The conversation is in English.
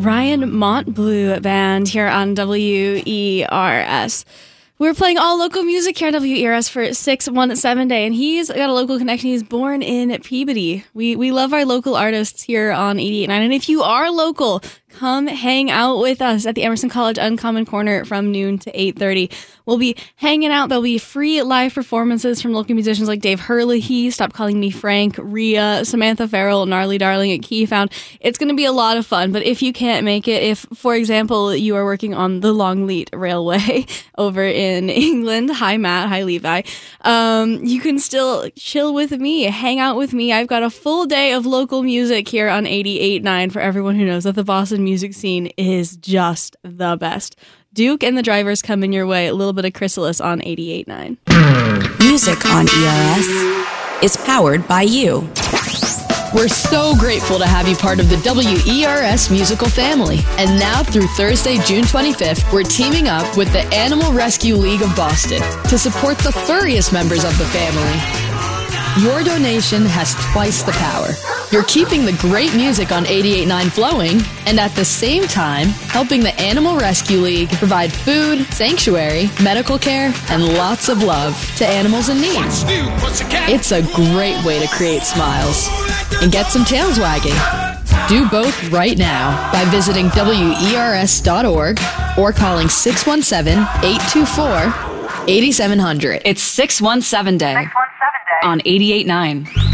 Ryan Montbleu Band here on WERS. We're playing all local music here on WERS for 617 Day, and he's got a local connection. He's born in Peabody. We love our local artists here on 88.9, and if you are local, come hang out with us at the Emerson College Uncommon Corner from noon to 8:30. We'll be hanging out. There'll be free live performances from local musicians like Dave Herlihy, Stop Calling Me Frank, Rhea, Samantha Farrell, Gnarly Darling at Keyfound. It's going to be a lot of fun, but if you can't make it, if, for example, you are working on the Longleat Railway over in England, hi Matt, hi Levi, you can still chill with me, hang out with me. I've got a full day of local music here on 88.9 for everyone who knows that the Boston music scene is just the best. Duke and the Drivers coming your way. A little bit of Chrysalis on 88.9. Music on ERS is powered by you. We're so grateful to have you part of the WERS musical family. And now through Thursday, June 25th, we're teaming up with the Animal Rescue League of Boston to support the furriest members of the family. Your donation has twice the power. You're keeping the great music on 88.9 flowing, and at the same time, helping the Animal Rescue League provide food, sanctuary, medical care, and lots of love to animals in need. It's a great way to create smiles and get some tails wagging. Do both right now by visiting WERS.org or calling 617-824-8700. It's 617 Day on 88.9.